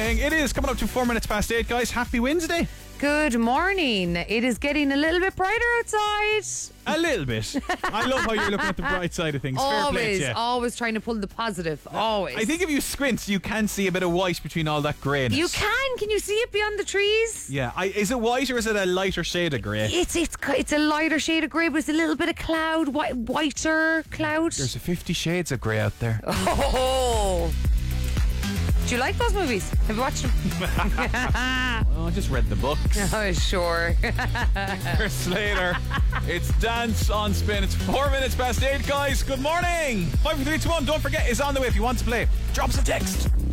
morning. It is coming up to 4 minutes past 8, guys. Happy Wednesday. Good morning. It is getting a little bit brighter outside. A little bit. I love how you're looking at the bright side of things. Fair play to you. Always trying to pull the positive. Always. I think if you squint, you can see a bit of white between all that greyness. You can. Can you see it beyond the trees? Yeah. Is it white or is it a lighter shade of grey? It's a lighter shade of grey, but it's a little bit of cloud, whiter cloud. There's a 50 Shades of Grey out there. Oh. Do you like those movies? Have you watched them? Oh, I just read the book. Oh, sure. Chris Slater. It's Dance on Spin. It's 4 minutes past 8, guys. Good morning. 54321. Don't forget, is on the way if you want to play. Drop us a text.